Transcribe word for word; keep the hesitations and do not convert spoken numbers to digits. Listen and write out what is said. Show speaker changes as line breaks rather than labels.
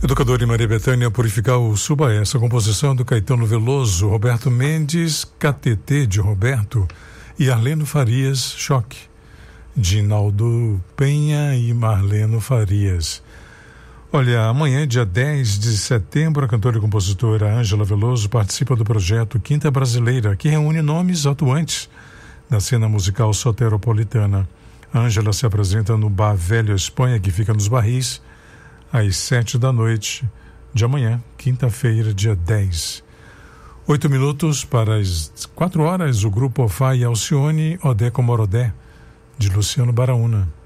Educadora e Maria Bethânia, Purificar o Suba, essa composição do Caetano Veloso, Roberto Mendes, K T T de Roberto e Arleno Farias, Choque, de Naldo Penha e Marleno Farias. Olha, amanhã, dia dez de setembro, a cantora e compositora Ângela Veloso participa do projeto Quinta Brasileira, que reúne nomes atuantes da cena musical soteropolitana. A Ângela se apresenta no Bar Velho Espanha, que fica nos Barris, às sete da noite de amanhã, quinta-feira, dia dez. Oito minutos para as quatro horas, o grupo Ofá e Alcione, Odé com Morodé, de Luciano Baraúna.